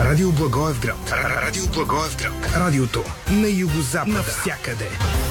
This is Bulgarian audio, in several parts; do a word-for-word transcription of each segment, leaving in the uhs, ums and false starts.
Радио Благоевград. Радио Благоевград. Радиото на югозапада. Навсякъде.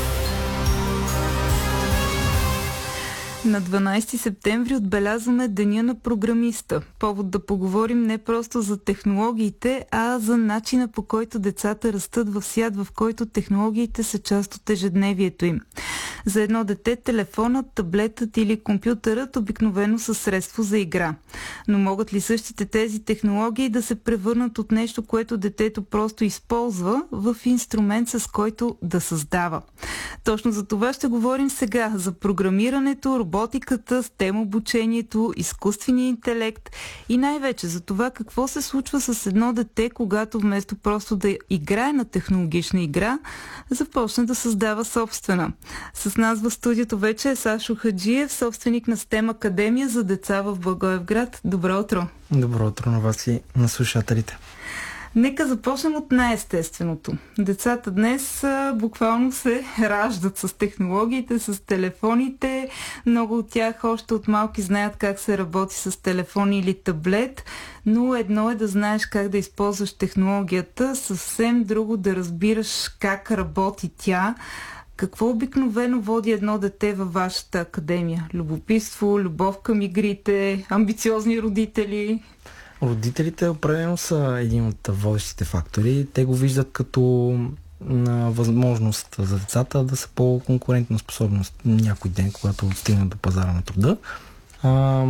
На дванайсети септември отбелязваме Деня на програмиста. Повод да поговорим не просто за технологиите, а за начина, по който децата растат в свят, в който технологиите са част от ежедневието им. За едно дете телефонът, таблетът или компютърът обикновено са средство за игра. Но могат ли същите тези технологии да се превърнат от нещо, което детето просто използва, в инструмент, с който да създава? Точно за това ще говорим сега, за програмирането, роботиката, STEM обучението, изкуствения интелект и най-вече за това какво се случва с едно дете, когато вместо просто да играе на технологична игра, започне да създава собствена. С нас в студиото вече е Сашо Хаджиев, собственик на STEM Академия за деца в Благоевград. Добро утро! Добро утро на вас и на слушателите. Нека започнем от най-естественото. Децата днес а, буквално се раждат с технологиите, с телефоните. Много от тях още от малки знаят как се работи с телефон или таблет, но едно е да знаеш как да използваш технологията, съвсем друго да разбираш как работи тя. Какво обикновено води едно дете във вашата академия? Любопитство, любов към игрите, амбициозни родители? Родителите определено са един от водещите фактори. Те го виждат като на възможност за децата да са по-конкурентна способност някой ден, когато стигнат до пазара на труда. А,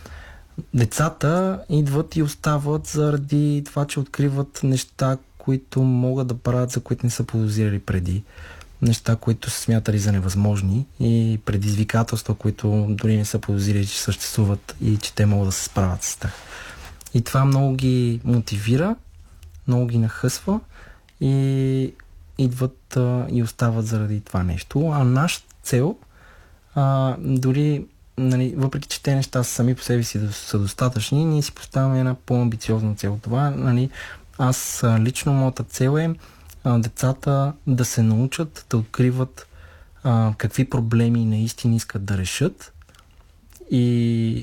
децата идват и остават заради това, че откриват неща, които могат да правят, за които не са подозирали преди. Неща, които са смятали за невъзможни и предизвикателства, които дори не са подозирали, че съществуват и че те могат да се справят с тях. И това много ги мотивира, много ги нахъсва и идват а, и остават заради това нещо. А нашата цел, а, дори, нали, въпреки че те неща сами по себе си са достатъчни, ние си поставяме една по-амбициозна цел. Това, нали, аз а, лично моята цел е а, децата да се научат да откриват а, какви проблеми наистина искат да решат и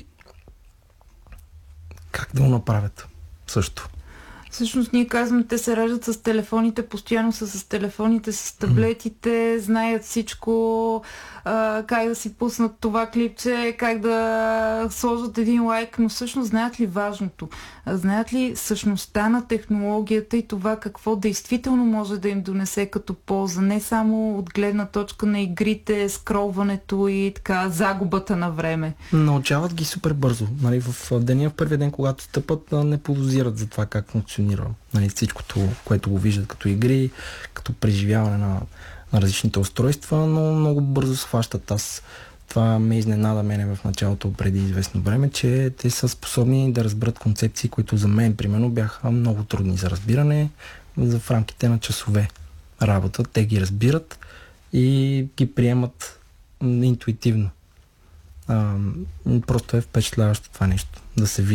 как да го направят също. Всъщност ние казваме, те се раждат с телефоните, постоянно са с телефоните, с таблетите, знаят всичко, а, как да си пуснат това клипче, как да сложат един лайк, но всъщност знаят ли важното? Знаят ли същността на технологията и това какво действително може да им донесе като полза, не само от гледна точка на игрите, скролването и така загубата на време? Научават ги супер бързо. Нали, в деня, в първия ден, когато стъпат, не подозират за това как функционира. Нали, всичкото, което го виждат като игри, като преживяване на, на различните устройства, но много бързо схващат. Аз това ме изненада мене в началото преди известно време, че те са способни да разберат концепции, които за мен, примерно, бяха много трудни за разбиране в рамките на часове работа. Те ги разбират и ги приемат интуитивно. А, просто е впечатляващо това нещо. Да се види